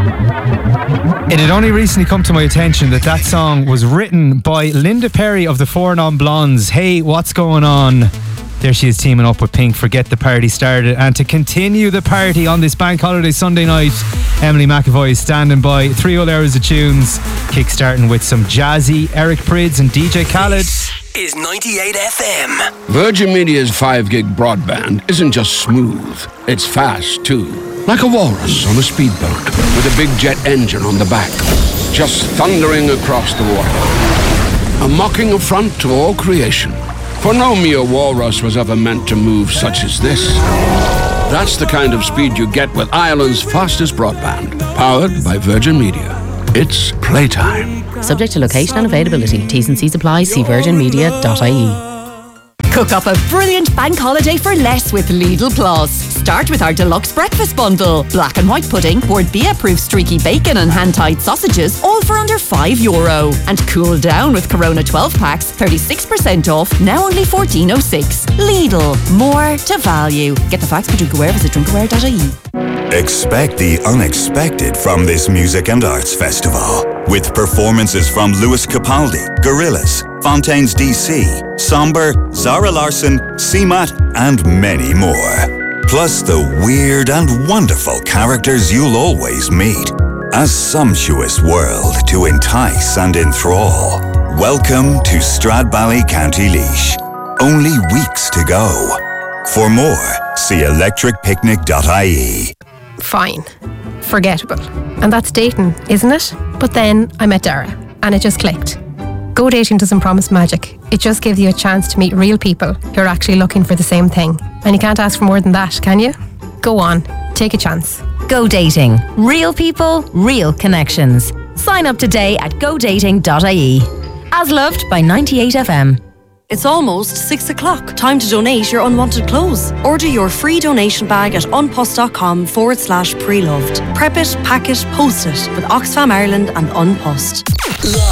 It had only recently come to my attention that song was written by Linda Perry of the Four Non Blondes. Hey, what's going on? There she is teaming up with Pink for Get the Party Started. And to continue the party on this bank holiday Sunday night, Emily McAvoy is standing by. 3 whole hours of tunes, kick-starting with some jazzy Eric Prydz and DJ Khaled. This is 98 FM. Virgin Media's 5 gig broadband isn't just smooth, it's fast too. Like a walrus on a speedboat with a big jet engine on the back, just thundering across the water. A mocking affront to all creation. For no mere walrus was ever meant to move such as this. That's the kind of speed you get with Ireland's fastest broadband, powered by Virgin Media. It's playtime. Subject to location and availability. T's and C's apply. See virginmedia.ie. Cook up a brilliant bank holiday for less with Lidl Plus. Start with our deluxe breakfast bundle. Black and white pudding, Bord Bia-proof streaky bacon and hand-tied sausages, all for under €5. And cool down with Corona 12 packs, 36% off, now only €14.06. Lidl, more to value. Get the facts for Drinkaware, visit drinkaware.ie. Expect the unexpected from this music and arts festival, with performances from Lewis Capaldi, Gorillaz, Fontaines DC, Somber, Zara Larsson, CMAT, and many more. Plus the weird and wonderful characters you'll always meet. A sumptuous world to entice and enthrall. Welcome to Stradbally, County Laois. Only weeks to go. For more, see electricpicnic.ie. Fine. Forgettable. And that's dating, isn't it? But then I met Dara, and it just clicked. Go Dating doesn't promise magic. It just gives you a chance to meet real people who are actually looking for the same thing. And you can't ask for more than that, can you? Go on. Take a chance. Go Dating. Real people, real connections. Sign up today at godating.ie. As loved by 98 FM. It's almost 6 o'clock. Time to donate your unwanted clothes. Order your free donation bag at unpost.com/preloved. Prep it, pack it, post it with Oxfam Ireland and Unpost.